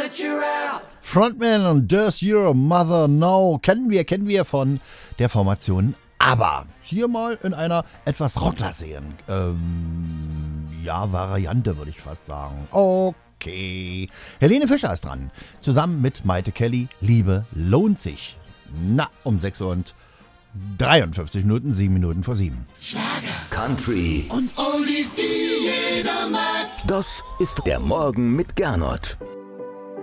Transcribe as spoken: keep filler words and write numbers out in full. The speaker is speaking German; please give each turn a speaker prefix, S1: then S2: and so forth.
S1: Frontman und Does Your Mother Know kennen wir, kennen wir von der Formation ABBA. Hier mal in einer etwas rocklassigeren ähm, ja, Variante, würde ich fast sagen. Okay. Helene Fischer ist dran. Zusammen mit Maite Kelly. Liebe lohnt sich. Na, um sechs Uhr und dreiundfünfzig Minuten, sieben Minuten vor sieben.
S2: Schlager, Country und Oldies, die jeder mag.
S3: Das ist der Morgen mit Gernot.